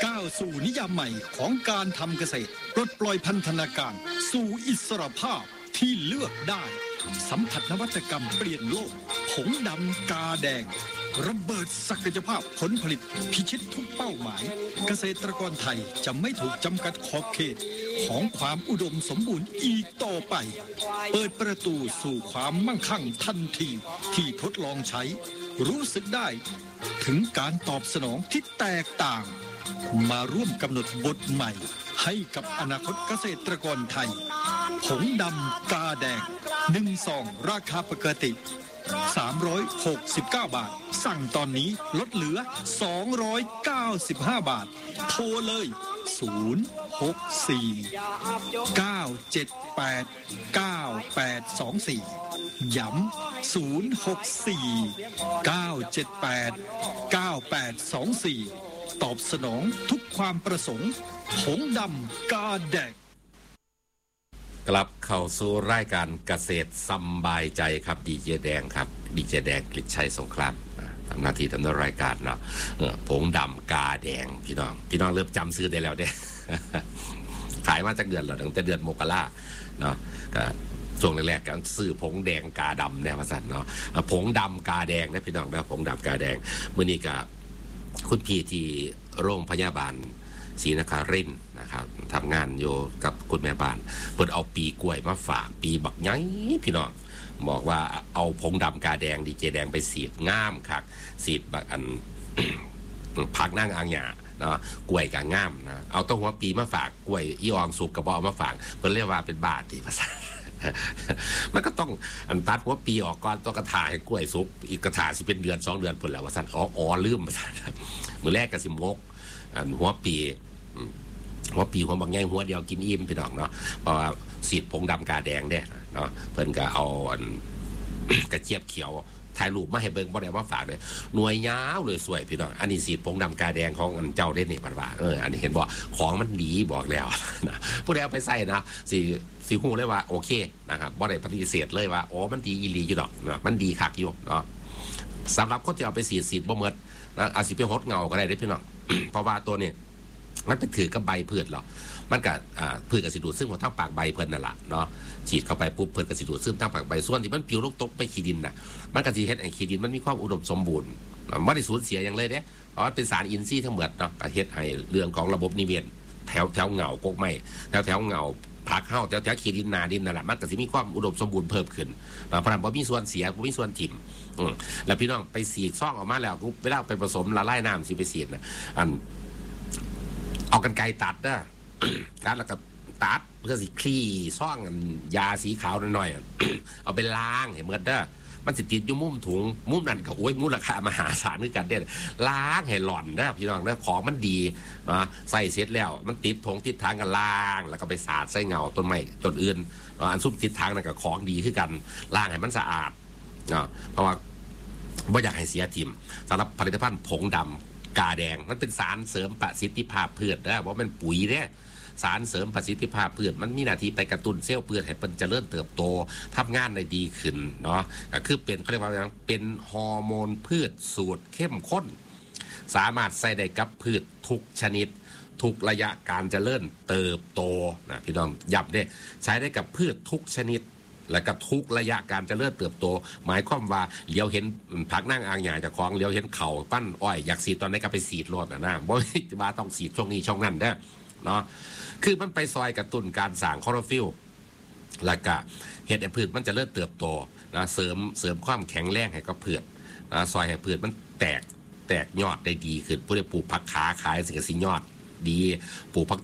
ก้าวสู่นิยามใหม่ของการทำเกษตรปลดปล่อยพันธนาการสู่อิสรภาพที่เลือกได้สัมผัสนวัตกรรมเปลี่ยนโลกผงดำกาแดงระเบิดศักยภาพผลผลิตพิชิตทุกเป้าหมายเกษตรกรไทยจะไม่ถูกจำกัดขอบเขตของความอุดมสมบูรณ์อีกต่อไปเปิดประตูสู่ความมั่งคั่งทันทีที่ทดลองใช้รู้สึกได้ถึงการตอบสนองที่แตกต่างมาร่วมกำหนดบทใหม่ให้กับอนาคตเกษตรกรไทยผงดำกาแดง1 ซองราคาปกติ369 บาทสั่งตอนนี้ลดเหลือ295 บาทโทรเลย064 978 9824ย้ำ064 978 9824ตอบสนองทุกความประสงค์ผงดำกาแดงกลับเข้าสู่รายการเกษตรสบายใจครับดีเจแดงครับดีเจแดงกฤษชัยสงครามทำหน้าที่ดำเนินรายการเนาะผงดำกาแดงพี่น้องเริ่มจำซื้อได้แล้วเด้ ขายมาจากเดือนแล้วตั้งแต่เดือนมกราเนาะก็ช่วงแรกๆกันซื้อผงแดงกาดำเนี่ยมาสั่นเนาะผงดำกาแดงนะพี่น้องนะผงดำกาแดงมื้อนี้ก็คุณพี่ที่โรงพยาบาลศรีนครินทร์นะครับทำงานอยู่กับคุณแม่บ้านเพิ่นเอาปีกล้วยมาฝากปีบักใหญ่พี่น้องบอกว่าเอาผงดำกาแดงดีเจแดงไปสีดง่ามครับสีดแบบอัน ผักนั่งอ่างหยาเนาะกล้วยกับง่ามนะเอาต้นหัวปีมาฝากกล้วยอีอองสุกกระบอกมาฝากเพิ่นเรียกว่าเป็นบาทที่ภาษา มันก็ต้องอันตัดหัวปีออกก่อนต้องกระถาให้กล้วยสุกอีกกระถาสิเป็นเดือน2 เดือนพุ่นแล้วว่าซั่นอ๋อลืมภาษามื้อแรกก็สิมกอันหัวปีหัวบางใหญ่หัวเดียวกินอิ่มพี่น้องเนาะเพราะว่าสีดผงดำกาแดงเด้เนาะเพิ่นก็เอาอัน กระเจี๊ยบเขียวถ่ายรูปมาให้เบิ่งบ่ได้มาฝากเลยหน่วยยาวเลยสวยพี่น้องอันนี้สีดผงดำกาแดงของอันเจ้าเด่นนี่บัดว่าอันนี้เห็นบ่ของมันดีบอกแล้วนะผู้ใดเอาไปใส่นะสิฮู้เลยว่าโอเคนะครับบ่ได้ปฏิเสธเลยว่าอ๋อมันดีอีหลีอยู่ดอกนะมันดีคักอยู่เนาะสำหรับคนที่เอาไปสีดบ่หมดนะอาจสิไปฮดเงาก็ได้เด้พี่น้อง เพราะว่าตัวนี้มันไปถือกับใบพืชหรอมันกับพืชกับสิดูดซึ่งหัวทั้งปากใบเพิ่นนั่นแหละเนาะฉีดเข้าไปปุ๊บเพิ่นกับสิดูดซึ่งทั้งปากใบส่วนที่มันปิวลงตกไปขี้ดินน่ะมันกับสิเฮ็ดให้ขี้ดินมันมีความอุดมสมบูรณ์ไม่ได้สูญเสียอย่างเลยเด้เพราะเป็นสารอินทรีย์ทั้งหมดเนาะเฮ็ดให้เรื่องของระบบนิเวศแถวเงากกไม้แถวเงาผักเฮาแถวขี้ดินนาดินนั่นแหละมันก็สิมีความอุดมสมบูรณ์เพิ่มขึ้นเพราะนั้นบ่มีส่วนเสียบ่มีส่วนถิ่มแล้วพี่น้องไปสีดซ่องออกมาแล้วเวลาไปผสมละลายน้ำสิไปสีดนะเอากันไกตัดนะ ตัดแล้วก็ตัดเพื่อสิคลี่ซ่องยาสีขาวหน่อยๆ เอาไปล้างให้เมื่อเด้อมันสิติดอยู่มุมถุงมุมนั่นก็โอ้ยมูลค่ามหาศาลคือกันเด้อล้างให้หล่อนนะพี่น้องนะของมันดีนะใส่เสร็จแล้วมันติดถงติดทางกันล้างแล้วก็ไปสาดใส่เงาต้นไม้ต้นอื่นอันซุ่มติดทางนั่นก็ของดีคือกันล้างให้มันสะอาดนะเพราะว่าไม่อยากให้เสียทีมสำหรับผลิตภัณฑ์ผงดำกาแดงมันเป็นสารเสริมประสิทธิภาพพืชนะเพราะมันปุ๋ยเนี่ยสารเสริมประสิทธิภาพพืชมันมีหน้าที่ไปกระตุ้นเซลล์พืชให้มันเจริญเติบโตทำงานได้ดีขึ้นเนาะก็คือเป็นเขาเรียกว่าเป็นฮอร์โมนพืชสูตรเข้มข้นสามารถใส่ได้กับพืชทุกชนิดทุกระยะการเจริญเติบโตนะพี่น้องย้ำเนี่ยใช้ได้กับพืชทุกชนิดและกับทุกระยะการเจริญเติบโตหมายความว่าเลี้ยวเห็นผักนั่งอ่างหยาจากของเลี้ยวเห็นเข่าปั้นอ้อยอยากสีดตอนไหนก็ไปสีดรดนะบ่ว่าต้องสีดช่วงนี้ช่วงนั้นได้เนาะคือมันไปซอยกระตุ้นการสร้างคลอโรฟิลและก็เห็ดพืชมันจะเริ่มเติบโตนะเสริมความแข็งแรงให้กับพืชนะซอยให้พืชมันแตกยอดได้ดีขึ้นผู้ใดปลูกผักขาขายสิ่งสิยอดดีปลูกผัก